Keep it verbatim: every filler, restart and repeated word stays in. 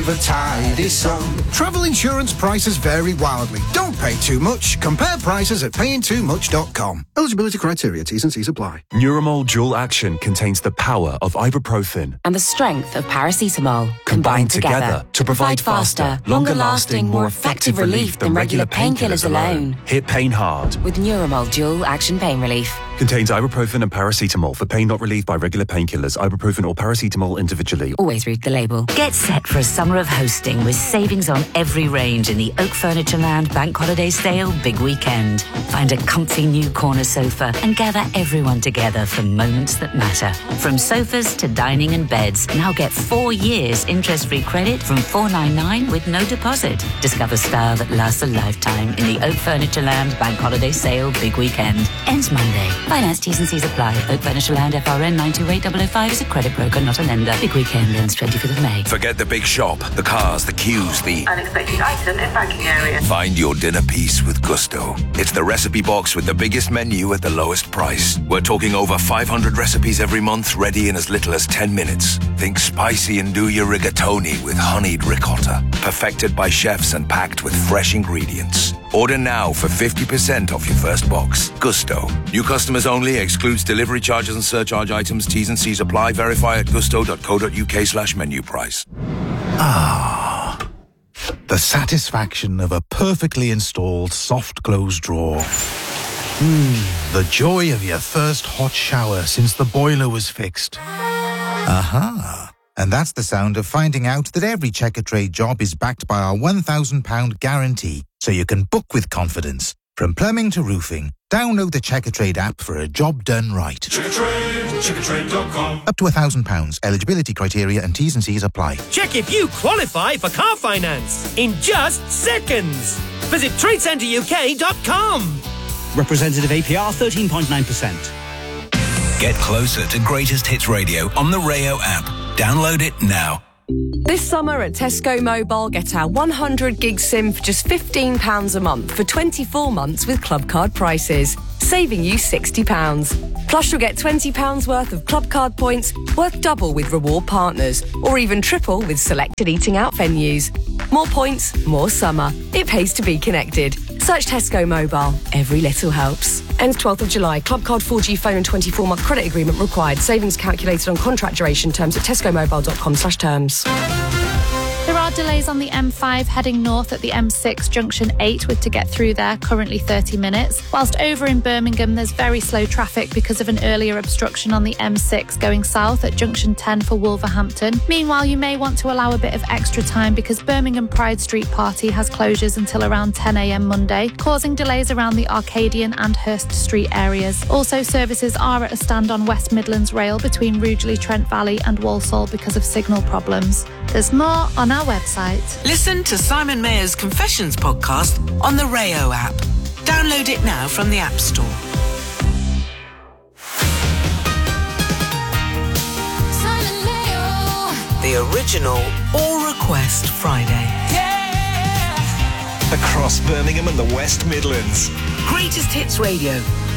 the tide is sung. Travel insurance prices vary wildly. Don't pay too much. Compare prices at paying too much dot com. Eligibility criteria, T's and C's apply. Nuromol Dual Action contains the power of ibuprofen and the strength of paracetamol combined, combined together, together to provide faster, longer-lasting, more effective relief than regular painkillers alone. Hit pain hard with Nuromol Dual Action Pain Relief. Contains ibuprofen and paracetamol for pain not relieved by regular painkillers. Ibuprofen or paracetamol individually. Always read the label. Get set for a summer of hosting with savings on every range in the Oak Furniture Land Bank Holiday Sale Big Weekend. Find a comfy new corner sofa and gather everyone together for moments that matter. From sofas to dining and beds, now get four years interest-free credit from four ninety-nine with no deposit. Discover style that lasts a lifetime in the Oak Furniture Land Bank Holiday Sale Big Weekend. Ends Monday. Finance T's and C's apply. Oak Furniture Land F R N nine two eight zero zero five is a credit broker, not a lender. Big Weekend ends twenty-fifth of May. Forget the big shop, the cars, the queues, the unexpected item in banking area. Find your dinner piece with Gusto. It's the recipe box with the biggest menu at the lowest price. We're talking over five hundred recipes every month, ready in as little as ten minutes. Think spicy and do your rigatoni with honeyed ricotta. Perfected by chefs and packed with fresh ingredients. Order now for fifty percent off your first box. Gusto. New customers only. Excludes delivery charges and surcharge items. T's and C's apply. Verify at gusto.co.uk slash menu price. Ah. The satisfaction of a perfectly installed soft close drawer. Hmm. The joy of your first hot shower since the boiler was fixed. Aha. And that's the sound of finding out that every Checkatrade job is backed by our one thousand pounds guarantee, so you can book with confidence. From plumbing to roofing, download the Checkatrade app for a job done right. Checkatrade, checkatrade dot com. Up to one thousand pounds. Eligibility criteria and T's and C's apply. Check if you qualify for car finance in just seconds. Visit trade centre U K dot com. Representative A P R thirteen point nine percent. Get closer to Greatest Hits Radio on the Rayo app. Download it now. This summer at Tesco Mobile, get our one hundred gig SIM for just fifteen pounds a month for twenty-four months with Club Card prices, saving you sixty pounds. Plus you'll get twenty pounds worth of Club Card points, worth double with reward partners, or even triple with selected eating out venues. More points, more summer. It pays to be connected. Search Tesco Mobile. Every little helps. Ends twelfth of July. Club Card four G phone and twenty-four month credit agreement required. Savings calculated on contract duration. Terms at tesco mobile dot com slash terms. There are delays on the M five heading north at the M six junction eight with to get through there, currently thirty minutes. Whilst over in Birmingham there's very slow traffic because of an earlier obstruction on the M six going south at junction ten for Wolverhampton. Meanwhile, you may want to allow a bit of extra time because Birmingham Pride Street Party has closures until around ten a m Monday, causing delays around the Arcadian and Hurst Street areas. Also, services are at a stand on West Midlands Rail between Rugeley, Trent Valley and Walsall because of signal problems. There's more on our website. Listen to Simon Mayer's Confessions podcast on the Rayo app. Download it now from the App Store. Simon Mayo. The original All Request Friday. Yeah. Across Birmingham and the West Midlands. Greatest Hits Radio.